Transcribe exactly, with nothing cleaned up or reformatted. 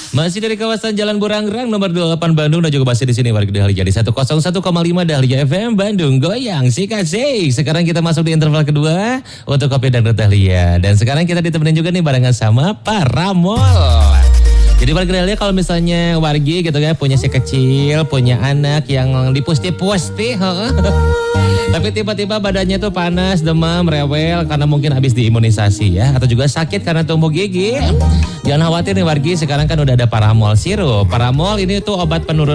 Masih dari kawasan Jalan Burangrang nomor dua puluh delapan Bandung dan juga masih di sini warga Dahlia di seratus satu koma lima Dahlia F M Bandung goyang si kasih. Sekarang kita masuk di interval kedua untuk Kopi Dangdut Dahlia dan sekarang kita ditemenin juga nih barengan sama Paramol. Jadi warga Dahlia kalau misalnya wargi gitu kan punya si kecil, punya anak yang dipusti-pusti, tapi tiba-tiba badannya tuh panas, demam, rewel karena mungkin habis diimunisasi ya, atau juga sakit karena tumbuh gigi. Jangan khawatir nih wargi, sekarang kan udah ada Paramol Sirup. Paramol ini tuh obat penurun